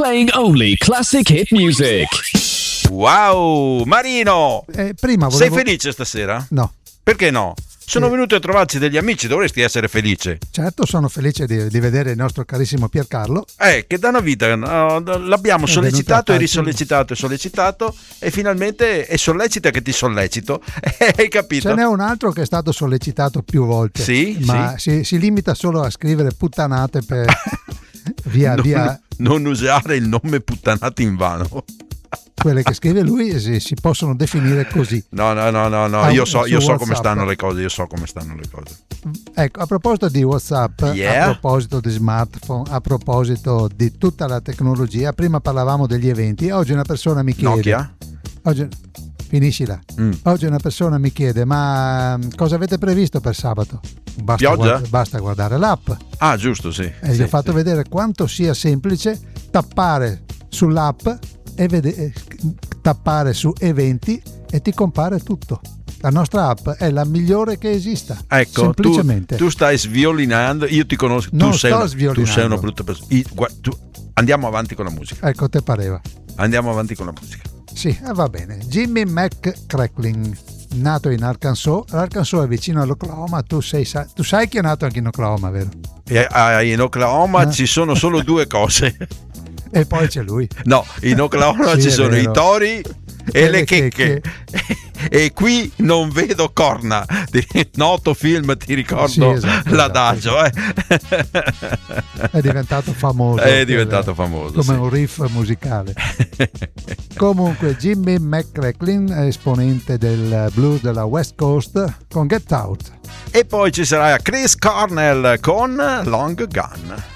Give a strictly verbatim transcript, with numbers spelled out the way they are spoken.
playing only classic hit music. Wow, Marino! Eh, prima volevo... Sei felice stasera? No. Perché no? Sono Eh. venuti a trovarci degli amici, dovresti essere felice. Certo, sono felice di, di vedere il nostro carissimo Piercarlo. Eh, che da una vita no, l'abbiamo È sollecitato e venuto a risollecitato e sollecitato e finalmente è sollecita che ti sollecito. Hai capito? Ce n'è un altro che è stato sollecitato più volte. Sì, ma sì. Si, si limita solo a scrivere puttanate per via, non, via non usare il nome puttanate in vano. quelle che scrive lui si, si possono definire così. No, no, no, no, no. Ah, io so, io su so come WhatsApp. stanno le cose, io so come stanno le cose. Ecco, a proposito di WhatsApp, Yeah. a proposito di smartphone, a proposito di tutta la tecnologia, prima parlavamo degli eventi, oggi una persona mi chiede... Nokia? Oggi, finisci là. Mm. Oggi una persona mi chiede, ma cosa avete previsto per sabato? Basta, Pioggia? guarda- basta guardare l'app. Ah, giusto, sì. E Sì, gli ho fatto sì. vedere quanto sia semplice tappare sull'app e vede- eh, tappare su eventi e ti compare tutto. La nostra app è la migliore che esista. Ecco, semplicemente. tu, tu stai sviolinando, io ti conosco, tu Non sei, sto una, tu sviolinando. sei una brutta persona. I- gua- tu- andiamo avanti con la musica. Ecco, te pareva. Andiamo avanti con la musica. Sì, eh, va bene. Jimmy McCrackling, nato in Arkansas. L'Arkansas è vicino all'Oklahoma. Tu, sei, sa- tu sai che è nato anche in Oklahoma, vero? E a- in Oklahoma Eh. ci sono solo due cose. E poi c'è lui. No, in Oklahoma Sì, ci è sono vero. i tori e, E le le checche. E qui non vedo corna. Di noto film, ti ricordo Sì, esatto, l'adagio. Eh? È diventato famoso. È diventato famoso, come sì. un riff musicale. Comunque Jimmy McCrackling è esponente del blues della West Coast con Get Out. E poi ci sarà Chris Cornell con Long Gun.